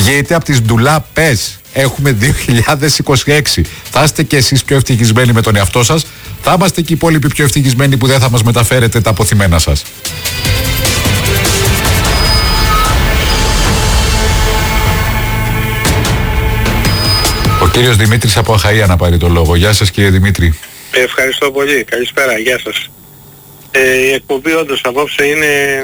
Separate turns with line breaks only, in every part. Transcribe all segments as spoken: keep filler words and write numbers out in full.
Βγείτε από τις ντουλάπες. Έχουμε δύο χιλιάδες είκοσι έξι. Θα είστε και εσείς πιο ευτυχισμένοι με τον εαυτό σας. Θα είμαστε και οι υπόλοιποι πιο ευτυχισμένοι που δεν θα μας μεταφέρετε τα αποθυμένα σας. Ο κύριος Δημήτρης από Αχαΐα να πάρει το λόγο. Γεια σας κύριε Δημήτρη.
Ευχαριστώ πολύ. Καλησπέρα. Γεια σας. Ε, η εκπομπή όντως απόψε είναι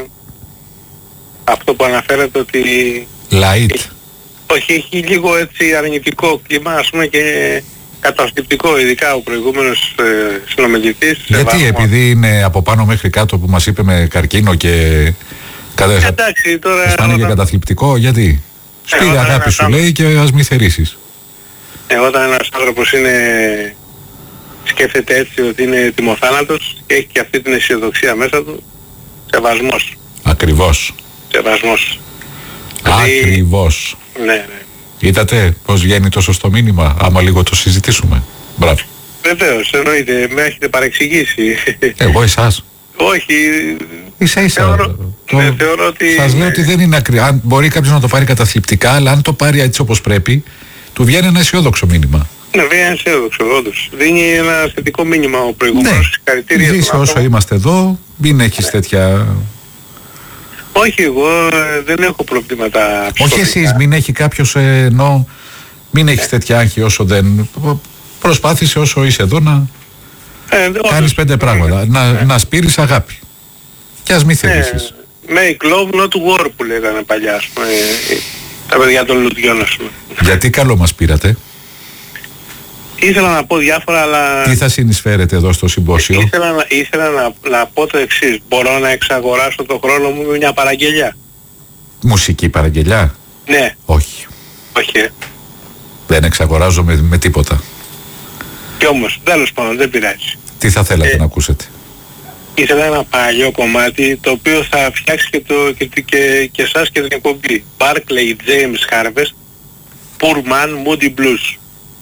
αυτό που αναφέρατε ότι...
Light.
Όχι, έχει λίγο έτσι αρνητικό κλίμα, ας πούμε, και καταστρεπτικό, ειδικά ο προηγούμενος ε, συνομιλητής.
Γιατί, επειδή είναι από πάνω μέχρι κάτω που μας είπε με καρκίνο και...
Εντάξει, τώρα...
Αισθάνεται όταν... καταθλιπτικό, γιατί? Ε, Σπήρε αγάπη σου λέει και ας μη θερήσεις.
Ε, όταν ένας άνθρωπος είναι... σκέφτεται έτσι ότι είναι τιμοθάνατος και έχει και αυτή την αισιοδοξία μέσα του, σεβασμός.
Ακριβώς.
Σεβασμός.
Ακριβώς.
Ναι, ναι.
Είδατε πως βγαίνει τόσο στο μήνυμα, άμα λίγο το συζητήσουμε. Μπράβο.
Βεβαίως, εννοείται, με έχετε παρεξηγήσει.
Εγώ εσάς.
Όχι.
Ίσα ίσα.
Θεωρώ,
το...
ναι, θεωρώ ότι...
Σας λέω ότι δεν είναι ακριβώς. Αν μπορεί κάποιος να το πάρει καταθλιπτικά, αλλά αν το πάρει έτσι όπως πρέπει, του βγαίνει ένα αισιόδοξο μήνυμα.
Ναι, βγαίνει ένα αισιόδοξο, όντως. Δίνει ένα θετικό μήνυμα ο προηγούμενος.
Ναι. Ζήσε όσο είμαστε εδώ, μην έχεις ναι. τέτοια...
Όχι, εγώ ε, δεν έχω προβλήματα ψυχολογικά.
Όχι εσείς, μην έχει κάποιος ε, ενώ, μην έχεις τέτοια άγχη όσο δεν... Προσπάθησε όσο είσαι εδώ να ε, κάνεις πέντε πράγματα. Ε, να, ε. να σπείρεις αγάπη. Και ας μη θελήσεις.
Ε, make love, not war που λέγανε παλιά, ας πούμε, ε, τα παιδιά των Λουδιών, ας πούμε.
Γιατί καλό μας πήρατε?
Ήθελα να πω διάφορα, αλλά...
Τι θα συνεισφέρετε εδώ στο συμπόσιο?
Ήθελα, να, ήθελα να, να πω το εξής. Μπορώ να εξαγοράσω το χρόνο μου με μια παραγγελιά.
Μουσική παραγγελιά?
Ναι.
Όχι.
Όχι.
Δεν εξαγοράζω με, με τίποτα.
Κι όμως, τέλος πάντων, δεν πειράζει.
Τι θα θέλατε ε, να ακούσετε?
Ήθελα ένα παλιό κομμάτι το οποίο θα φτιάξει και, το, και, και, και εσάς και την εκπομπή. Barclay James Harvest, Poor Man Moody Blues.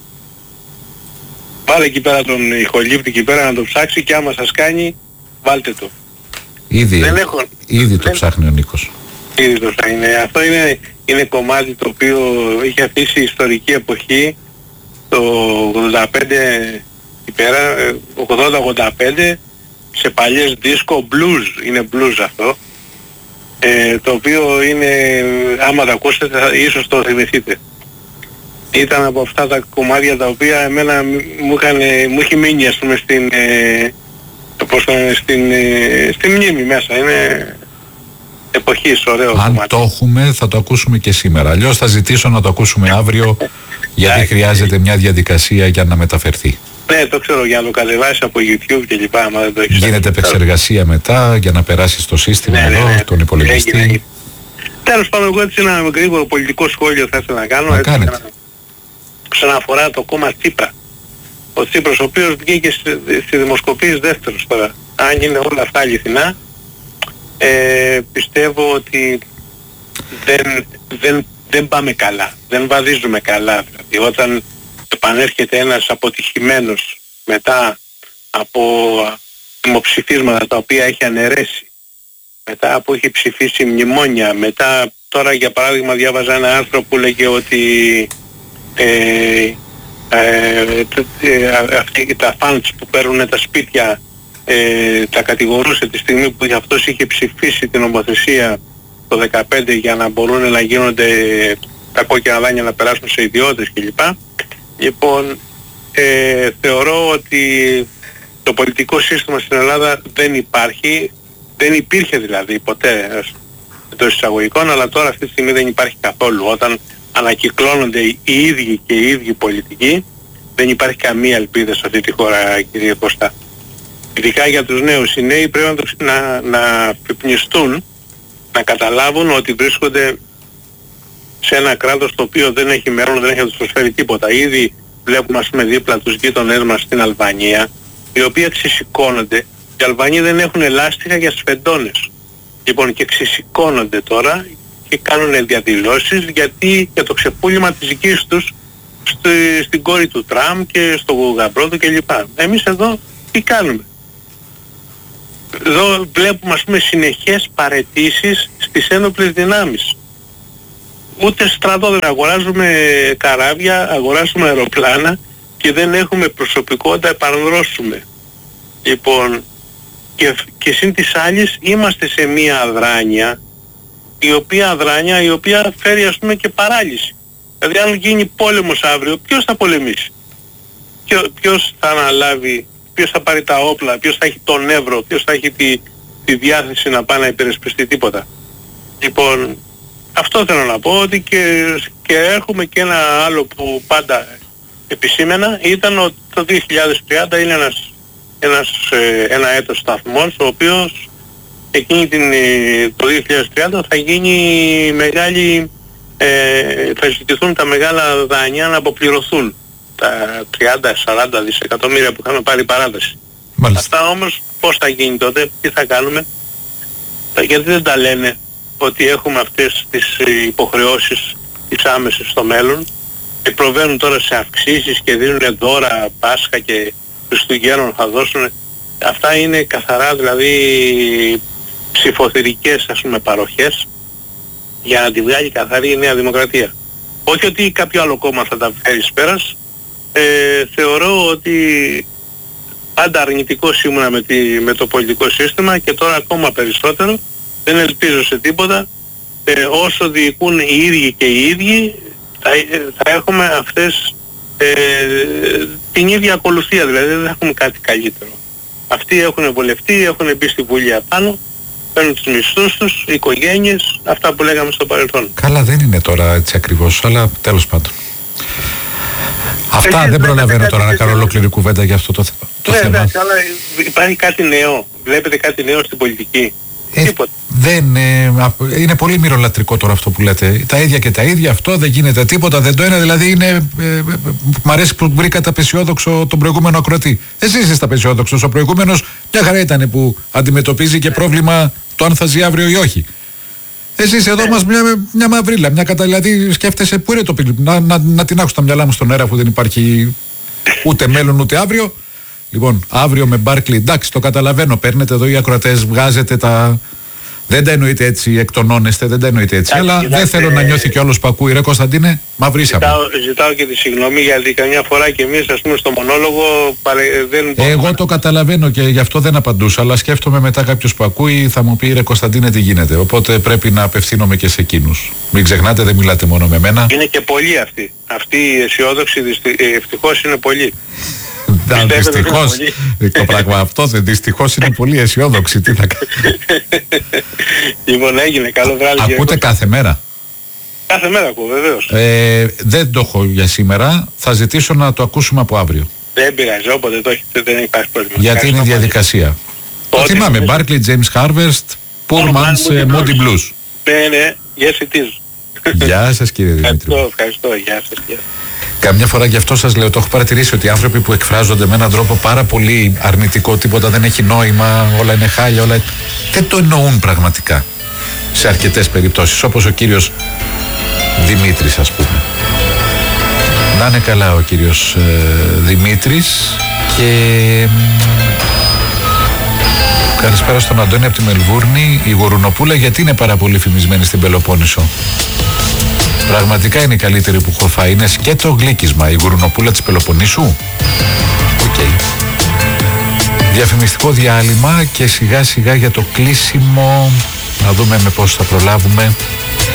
Βάλε εκεί πέρα τον ηχολήπτη εκεί πέρα να το ψάξει και άμα σας κάνει, βάλτε το.
Ήδη, δεν έχω, ήδη το δεν... ψάχνει ο Νίκος.
Ήδη το ψάχνει. Αυτό είναι, είναι κομμάτι το οποίο είχε αφήσει ιστορική εποχή το ογδόντα πέντε πέρα, ογδόντα ογδόντα πέντε σε παλιές disco blues, είναι blues αυτό, ε, το οποίο είναι, άμα το ακούσετε θα, ίσως το θυμηθείτε. Ήταν από αυτά τα κομμάτια τα οποία εμένα μου, είχαν, μου είχε μείνει, ας πούμε, στην, ε, πώς το λένε, στην, ε, στη μνήμη μέσα. Είναι εποχής, ωραίο
Αν
κομμάτι.
Αν το έχουμε θα το ακούσουμε και σήμερα. Αλλιώς θα ζητήσω να το ακούσουμε αύριο γιατί χρειάζεται μια διαδικασία για να μεταφερθεί.
Ναι, το ξέρω, για να το κατεβάσει από YouTube και λοιπά, άμα δεν το έχεις.
Γίνεται επεξεργασία μετά για να περάσει στο σύστημα ναι, εδώ, ναι, ναι, τον υπολογιστή. Έγινε.
Τέλος πάντων, εγώ έτσι ένα γρήγορο πολιτικό σχόλιο θα ήθελα να κάνω.
Να
έτσι,
κάνετε.
Όσον αφορά το κόμμα Τσίπρα. Ο Τσίπρας, ο οποίος βγήκε στη, στη δημοσκοπής δεύτερος τώρα. Αν είναι όλα αυτά αληθινά, ε, πιστεύω ότι δεν, δεν, δεν πάμε καλά. Δεν βαδίζουμε καλά. Δηλαδή όταν επανέρχεται ένας αποτυχημένος μετά από δημοψηφίσματα τα οποία έχει αναιρέσει, μετά που έχει ψηφίσει μνημόνια, μετά τώρα για παράδειγμα διάβαζα ένα άρθρο που λέγε ότι ε, ε, ε, αυτοί τα funds που παίρνουν τα σπίτια ε, τα κατηγορούσε τη στιγμή που αυτός είχε ψηφίσει την νομοθεσία το δεκαπέντε για να μπορούν να γίνονται τα κόκκινα δάνεια να περάσουν σε ιδιώτες κλπ. Λοιπόν, ε, θεωρώ ότι το πολιτικό σύστημα στην Ελλάδα δεν υπάρχει, δεν υπήρχε δηλαδή ποτέ εντός εισαγωγικών, αλλά τώρα αυτή τη στιγμή δεν υπάρχει καθόλου. Όταν ανακυκλώνονται οι ίδιοι και οι ίδιοι πολιτικοί, δεν υπάρχει καμία ελπίδα σε αυτή τη χώρα, κύριε Κώστα. Ειδικά για τους νέους. Οι νέοι πρέπει να, το, να, να πυπνιστούν, να καταλάβουν ότι βρίσκονται σε ένα κράτος το οποίο δεν έχει μέλλον, δεν έχει να τους προσφέρει τίποτα. Ήδη βλέπουμε, ας πούμε, δίπλα τους γείτονές μας στην Αλβανία, οι οποίοι ξεσηκώνονται. Οι Αλβανοί δεν έχουν λάστιχα για σφεντώνες. Λοιπόν, και ξεσηκώνονται τώρα και κάνουν διαδηλώσεις γιατί για το ξεπούλημα της γης τους στη, στην κόρη του Τραμπ και στο γαμπρό του κλπ. Εμείς εδώ τι κάνουμε? Εδώ βλέπουμε, ας πούμε, συνεχές παραιτήσεις στις ένοπλες δυνάμεις. ούτε στρατό δεν αγοράζουμε, καράβια, αγοράζουμε αεροπλάνα και δεν έχουμε προσωπικότητα, επανδρώσουμε. Λοιπόν, και, και συν της άλλης είμαστε σε μία αδράνεια, η οποία αδράνεια, η οποία φέρει ας πούμε και παράλυση. Δηλαδή αν γίνει πόλεμος αύριο, ποιος θα πολεμήσει? Ποιο, ποιος θα αναλάβει, ποιος θα πάρει τα όπλα, ποιος θα έχει τον νεύρο, ποιος θα έχει τη, τη διάθεση να πάει να υπερασπιστεί τίποτα? Λοιπόν, αυτό θέλω να πω, ότι και, και έχουμε και ένα άλλο που πάντα επισήμενα, ήταν ότι το δύο χιλιάδες τριάντα είναι ένας, ένας, ε, ένα έτος σταθμός, ο οποίος εκείνη την, το δύο χιλιάδες τριάντα θα γίνει μεγάλη, ε, θα ζητηθούν τα μεγάλα δάνεια να αποπληρωθούν, τα τριάντα με σαράντα δισεκατομμύρια που είχαμε πάρει παράδοση. Μάλιστα. Αυτά όμως πώς θα γίνει τότε, τι θα κάνουμε? Γιατί δεν τα λένε ότι έχουμε αυτές τις υποχρεώσεις τις άμεσες στο μέλλον και προβαίνουν τώρα σε αυξήσεις και δίνουν δώρα Πάσχα και Χριστουγέννων θα δώσουν. Αυτά είναι καθαρά δηλαδή ψηφοθυρικές ας πούμε παροχές για να τη βγάλει καθαρή η Νέα Δημοκρατία. Όχι ότι κάποιο άλλο κόμμα θα τα φέρει εις πέρας. Ε, θεωρώ ότι πάντα αρνητικός ήμουνα με, τη, με το πολιτικό σύστημα και τώρα ακόμα περισσότερο. Δεν ελπίζω σε τίποτα. Ε, όσο διοικούν οι ίδιοι και οι ίδιοι θα, θα έχουμε αυτές ε, την ίδια ακολουθία, δηλαδή δεν θα έχουμε κάτι καλύτερο. Αυτοί έχουν βολευτεί, έχουν μπει στη Βουλή απάνω, παίρνουν τους μισθούς τους, οι οικογένειες, αυτά που λέγαμε στο παρελθόν.
Καλά, δεν είναι τώρα έτσι ακριβώς, αλλά τέλος πάντων. Αυτά Έχεις δεν προλαβαίνω τώρα να κάνω ολόκληρη κουβέντα για αυτό το, το
ναι,
θέμα.
Ναι, αλλά υπάρχει κάτι νέο. Βλέπετε κάτι νέο στην πολιτική?
Ε, δεν, ε, είναι πολύ μυρολατρικό τώρα αυτό που λέτε. Τα ίδια και τα ίδια, αυτό δεν γίνεται τίποτα, δεν το ένα. Δηλαδή είναι. Ε, ε, μ' αρέσει που βρήκατε απεσιόδοξο τον προηγούμενο ακροατή. Εσείς είστε απεσιόδοξος. Ο προηγούμενος μια χαρά ήταν που αντιμετωπίζει και πρόβλημα το αν θα ζει αύριο ή όχι. Εσείς εδώ μας μια, μια μαυρίλα, μια κατα... δηλαδή σκέφτεσαι πού είναι το πιλ... να, να, να την άκουσα τα μυαλά μου στον αέρα που δεν υπάρχει ούτε μέλλον ούτε αύριο. Λοιπόν, αύριο με Barclay, εντάξει, το καταλαβαίνω. Παίρνετε εδώ οι ακροατές, βγάζετε τα. Δεν τα εννοείτε έτσι, εκτονώνεστε, δεν τα εννοείτε έτσι. Αλλά κοιτάξτε, δεν θέλω να νιώθει κιόλας που ακούει. Ρε Κωνσταντίνε, μαυρίσαμε.
Ζητάω, ζητάω και τη συγγνώμη γιατί καμιά φορά και εμείς, ας πούμε, στο μονόλογο παρε... δεν.
Εγώ να... το καταλαβαίνω και γι' αυτό δεν απαντούσα. Αλλά σκέφτομαι μετά κάποιος που ακούει θα μου πει ρε Κωνσταντίνε τι γίνεται. Οπότε πρέπει να απευθύνομαι και σε εκείνους. Μην ξεχνάτε, δεν μιλάτε μόνο με μένα.
Είναι και πολλοί αυτοί. Αυτοί οι αισιόδοξοι ευτυχώς είναι πολλοί.
Δυστυχώς το πράγμα αυτό δεν δυστυχώς είναι πολύ αισιόδοξη. Τι θα κάνει?
Λοιπόν, έγινε, καλό βράδυ.
Ακούτε κάθε μέρα?
Κάθε μέρα ακούω, βεβαίως.
ε, Δεν το έχω για σήμερα. Θα ζητήσω να το ακούσουμε από αύριο.
Δεν πειράζει, όποτε το έχετε δεν υπάρχει πρόβλημα.
Γιατί είναι η διαδικασία. Το θυμάμαι, Barclay, James Harvest, Poor Man's Moody Blues.
Ναι, ναι, yes it is.
Γεια σας κύριε Δημήτρη.
Ευχαριστώ, ευχαριστώ, γεια σας, γεια.
Καμιά φορά γι' αυτό σας λέω, το έχω παρατηρήσει ότι οι άνθρωποι που εκφράζονται με έναν τρόπο πάρα πολύ αρνητικό, τίποτα δεν έχει νόημα, όλα είναι χάλια, όλα... δεν το εννοούν πραγματικά σε αρκετές περιπτώσεις, όπως ο κύριος Δημήτρης ας πούμε. Να είναι καλά ο κύριος ε, Δημήτρης και... Καλησπέρα στον Αντώνη από τη Μελβούρνη. Η Γουρουνοπούλα γιατί είναι πάρα πολύ φημισμένη στην Πελοπόννησο? Πραγματικά είναι η καλύτερη που έχω φάει. Είναι σκέτο γλύκισμα. Η Γουρουνοπούλα της Πελοποννήσου. Οκ. Okay. Διαφημιστικό διάλειμμα και σιγά σιγά για το κλείσιμο. Να δούμε με πώς θα προλάβουμε.